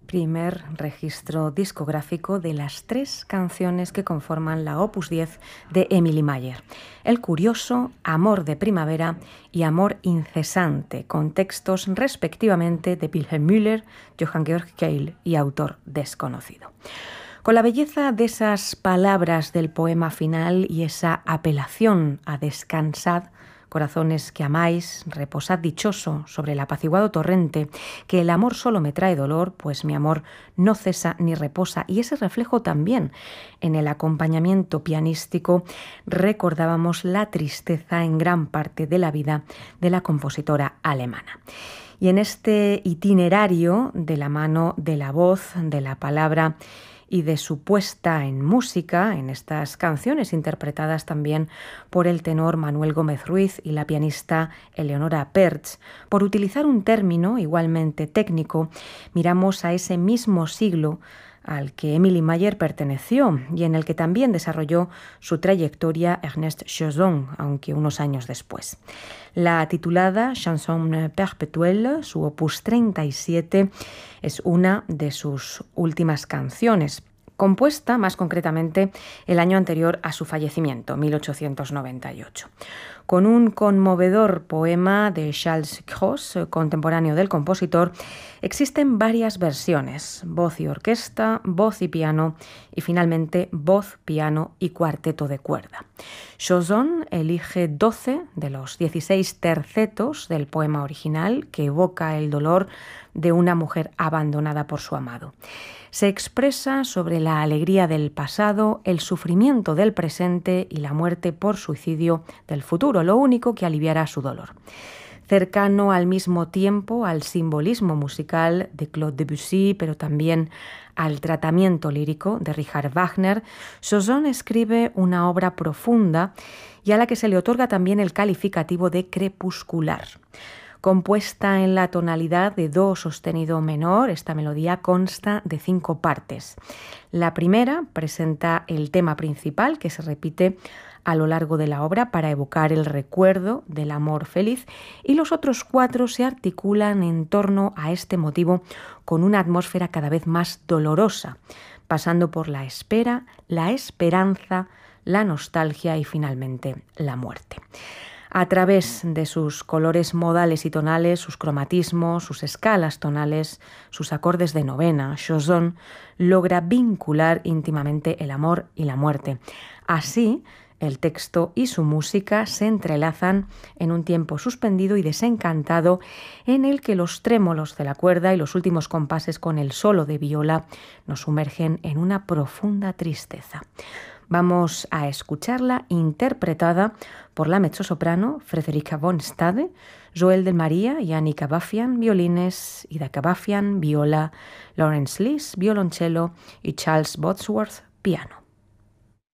primer registro discográfico de las 3 canciones que conforman la Opus 10 de Emily Mayer. El curioso, Amor de primavera y Amor incesante, con textos respectivamente de Wilhelm Müller, Johann Georg Keil y autor desconocido. Con la belleza de esas palabras del poema final y esa apelación a descansad, corazones que amáis, reposad dichoso sobre el apaciguado torrente, que el amor solo me trae dolor, pues mi amor no cesa ni reposa. Y ese reflejo también en el acompañamiento pianístico recordábamos la tristeza en gran parte de la vida de la compositora alemana. Y en este itinerario de la mano de la voz, de la palabra y de su puesta en música, en estas canciones interpretadas también por el tenor Manuel Gómez Ruiz y la pianista Eleonora Pertz. Por utilizar un término igualmente técnico, miramos a ese mismo siglo al que Emily Mayer perteneció y en el que también desarrolló su trayectoria Ernest Chausson, aunque unos años después. La titulada Chanson perpétuelle, su opus 37, es una de sus últimas canciones, compuesta más concretamente el año anterior a su fallecimiento, 1898. Con un conmovedor poema de Charles Cros, contemporáneo del compositor, existen varias versiones: voz y orquesta, voz y piano y finalmente voz, piano y cuarteto de cuerda. Chausson elige 12 de los 16 tercetos del poema original, que evoca el dolor de una mujer abandonada por su amado. Se expresa sobre la alegría del pasado, el sufrimiento del presente y la muerte por suicidio del futuro, lo único que aliviará su dolor. Cercano al mismo tiempo al simbolismo musical de Claude Debussy, pero también al tratamiento lírico de Richard Wagner, Chausson escribe una obra profunda y a la que se le otorga también el calificativo de crepuscular. Compuesta en la tonalidad de do sostenido menor, esta melodía consta de 5 partes. La primera presenta el tema principal, que se repite a lo largo de la obra para evocar el recuerdo del amor feliz, y los otros 4 se articulan en torno a este motivo con una atmósfera cada vez más dolorosa, pasando por la espera, la esperanza, la nostalgia y finalmente la muerte. A través de sus colores modales y tonales, sus cromatismos, sus escalas tonales, sus acordes de novena, Chausson logra vincular íntimamente el amor y la muerte. Así, el texto y su música se entrelazan en un tiempo suspendido y desencantado en el que los trémolos de la cuerda y los últimos compases con el solo de viola nos sumergen en una profunda tristeza. Vamos a escucharla interpretada por la mezzosoprano Frederica von Stade, Joël Delmaría y Annika Baffian, violines, Ida Kabafian, viola, Lawrence Lees, violonchelo y Charles Bodsworth, piano.